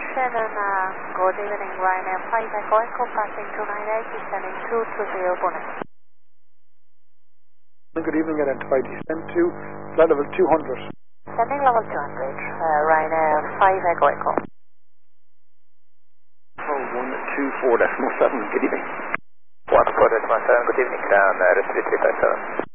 Shannon, good evening, Ryanair 5 Echo Echo, passing 298, descending 220 Bonnet. Good evening, identified descent to flight level 200. Descending level 200, Ryanair 5 Echo Echo. 124.7, good evening. 124.7, good evening, down, Receive 357.